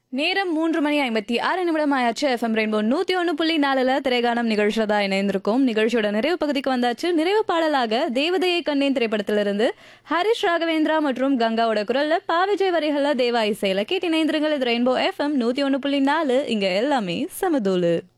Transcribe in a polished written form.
நேரம் 3:56 ஆயாச்சு. FM rainbow 101.4 திரைகானம் நிகழ்ச்சியில தான் இணைந்திருக்கோம். நிகழ்ச்சியோட நிறைவு பகுதிக்கு வந்தாச்சு. நிறைவு பாடலாக தேவதையை கண்டேன் திரைப்படத்திலிருந்து ஹரிஷ் ராகவேந்திரா மற்றும் கங்காவோட குரல்ல பாவிஜய் வரிகள்ல தேவா இசையில கேட்டு இணைந்திருங்கள். இது ரெயின்போ எஃப்எம் 101.4. இங்க எல்லாமே சமதூளு.